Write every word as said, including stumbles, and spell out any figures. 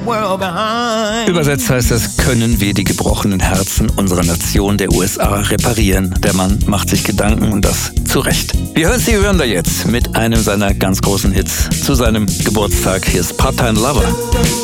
world behind. Übersetzt heißt es, können wir die gebrochenen Herzen unserer Nation, der U S A, reparieren? Der Mann macht sich Gedanken und das zu Recht. Wir hören Stevie Wonder jetzt mit einem seiner ganz großen Hits zu seinem Geburtstag. Hier ist Part-Time Lover.